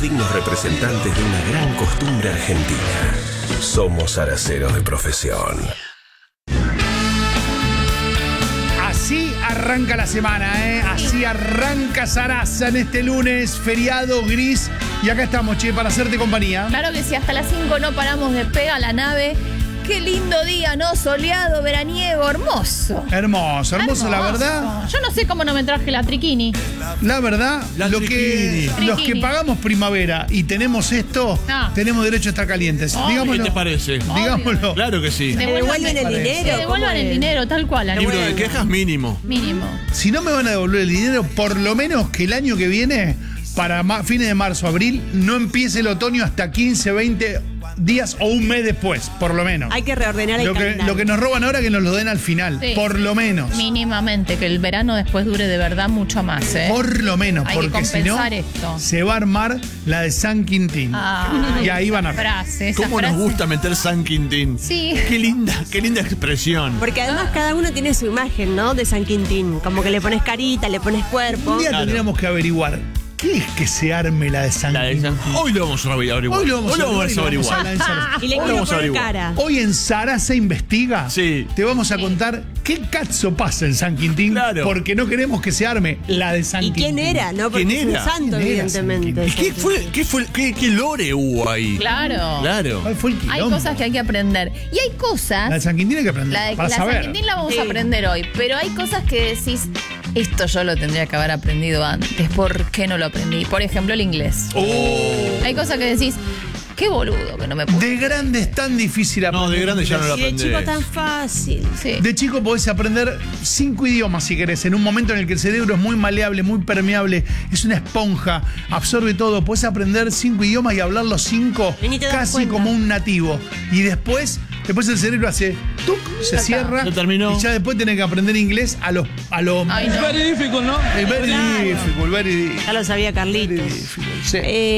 dignos representantes de una gran costumbre argentina. Somos zaraceros de profesión. Así arranca la semana, ¿eh? Así arranca Sarasa en este lunes, feriado gris. Y acá estamos, che, para hacerte compañía. Claro que sí, hasta las 5 no paramos de pega la nave. Qué lindo día, ¿no? Soleado, veraniego, hermoso. Hermoso, la verdad. Yo no sé cómo no me traje la triquini. La verdad, los que pagamos primavera y tenemos esto, tenemos derecho a estar calientes. Digámoslo. ¿Qué te parece? Digámoslo. Claro que sí. Devuelven el dinero. Que devuelvan el dinero, tal cual. Libro de quejas mínimo. Mínimo. Si no me van a devolver el dinero, por lo menos que el año que viene, para fines de marzo, abril, no empiece el otoño hasta 15, 20 días o un mes después, por lo menos. Hay que reordenar el calendario. Lo que nos roban ahora, que nos lo den al final, sí, por lo menos. Mínimamente, que el verano después dure de verdad mucho más, ¿eh? Por lo menos, hay porque si no, se va a armar la de San Quintín. Ay, y ahí van a frase, ¿Cómo frase? nos gusta meter San Quintín? Sí. Qué linda expresión. Porque además cada uno tiene su imagen, ¿no? De San Quintín. Como que le pones carita, le pones cuerpo. Un día tendríamos que averiguar. ¿Qué es que se arme la de San Quintín? Hoy lo vamos a averiguar. Hoy lo vamos a averiguar. Y le quiero poner cara. Hoy en Sarasa Investiga sí, te vamos a contar qué cazzo pasa en San Quintín. Claro. Porque no queremos que se arme la de San Quintín. ¿Y quién era? ¿No? Porque ¿Quién era? es un santo, evidentemente. ¿Y qué lore hubo ahí? Claro. ¿Cuál fue el quilombo? Hay cosas que hay que aprender. Y hay cosas... La de San Quintín hay que aprender. La San Quintín la vamos a aprender hoy. Pero hay cosas que decís... Esto yo lo tendría que haber aprendido antes. ¿Por qué no lo aprendí? Por ejemplo, el inglés. Hay cosas que decís, qué boludo que no me puse. De grande es tan difícil aprender. No, de grande ya no lo aprendés. Y de chico tan fácil. Sí. De chico podés aprender 5 idiomas si querés. En un momento en el que el cerebro es muy maleable, muy permeable, es una esponja, absorbe todo. Podés aprender 5 idiomas y hablar los 5 casi como un nativo. Y después el cerebro hace ¡tuc! Se cierra. Se terminó. Y ya después tenés que aprender inglés a lo Ay, no. very difficult, ¿no? Very difficult. Ya lo sabía Carlitos. Sí.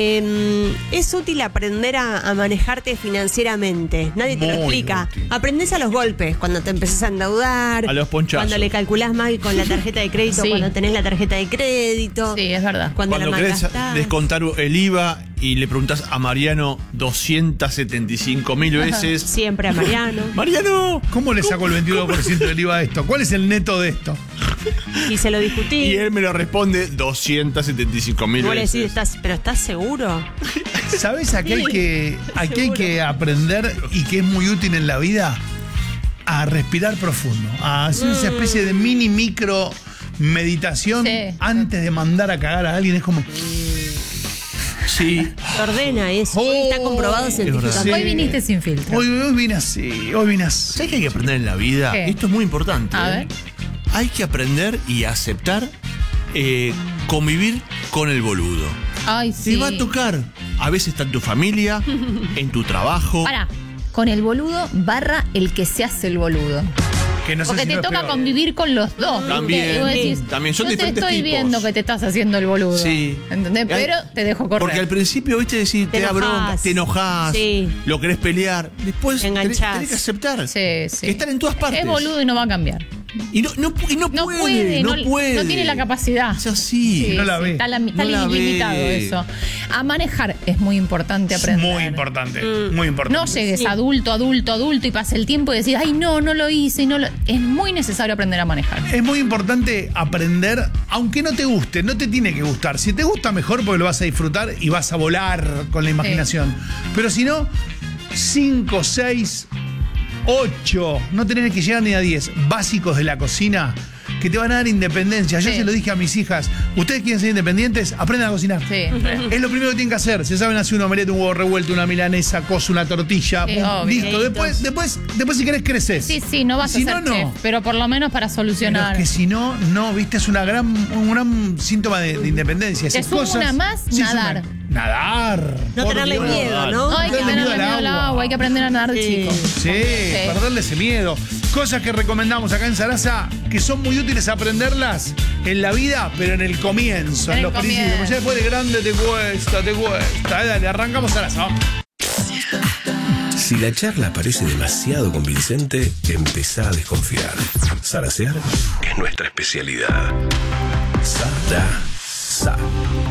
Es útil aprender a manejarte financieramente. Nadie te lo explica. Útil. Aprendés a los golpes, cuando te empezás a endeudar. A los ponchazos. Cuando le calculás mal con la tarjeta de crédito, Sí. cuando tenés la tarjeta de crédito. Sí, es verdad. Cuando la querés malgastás. descontar el IVA y le preguntás a Mariano 275.000 veces. Siempre a Mariano. mariano, ¿Cómo le saco el 22% del IVA a esto? ¿Cuál es el neto de esto? Y se lo discutí. Y él me lo responde 275.000 Vos le decís, veces. ¿pero estás seguro? ¿Sabés a qué hay que aprender y que es muy útil en la vida? A respirar profundo, a hacer esa especie de micro meditación antes de mandar a cagar a alguien. Es como... Sí. Se ordena eso. Está comprobado científicamente. Sí. Hoy viniste sin filtro. Hoy vine así. ¿Sabes qué hay que aprender en la vida? ¿Qué? Esto es muy importante. A ver. Hay que aprender y aceptar convivir con el boludo. Ay, sí. Te va a tocar. A veces está en tu familia, en tu trabajo. Pará, con el boludo / el que se hace el boludo. Que no sé Porque si te no es toca peor. convivir con los dos. También, ¿viste? Y vos decís, también son yo te diferentes estoy tipos. viendo que te estás haciendo el boludo. Sí. ¿Entendés? Pero te dejo correr. Porque al principio, viste, decís, te da bronca, te enojás, Sí. lo querés pelear. Después Te tenés enganchás. que aceptar. Sí, sí. Que están en todas partes. Es boludo y no va a cambiar. Y no puede. No tiene la capacidad. Es así. No la ve. Está No la limitado ve. eso. A manejar es muy importante aprender. Muy importante, muy importante. No llegues adulto y pase el tiempo y decís, ay, no lo hice. Es muy necesario aprender a manejar. Es muy importante aprender, aunque no te guste, no te tiene que gustar. Si te gusta, mejor porque lo vas a disfrutar y vas a volar con la imaginación. Pero si no, 5, 6, 8, no tenés que llegar ni a 10 básicos de la cocina que te van a dar independencia. Yo se lo dije a mis hijas, ustedes quieren ser independientes, aprendan a cocinar. Sí. Es lo primero que tienen que hacer. Se saben hacer un omelette, un huevo revuelto, una milanesa, una tortilla. Sí, pum, obvio. listo. Después si querés creces. Sí, no vas Si a ser no, no. chef, pero por lo menos para Pero solucionar. es que si no, viste, es un gran síntoma de independencia. Te Esas sumo cosas una más, sí nadar. suman. Nadar. No por tenerle Dios. miedo, ¿no? No, hay que Tenerle tenerle miedo al agua, hay que aprender a nadar de chico. Sí, perderle ese miedo. Cosas que recomendamos acá en Sarasa que son muy útiles aprenderlas en la vida, pero en el comienzo, en En el los principios. comienzo. Porque ya después de grande te cuesta. Dale, arrancamos Sarasa. Si la charla parece demasiado convincente, empezá a desconfiar. Zarasear es nuestra especialidad. Sarasa.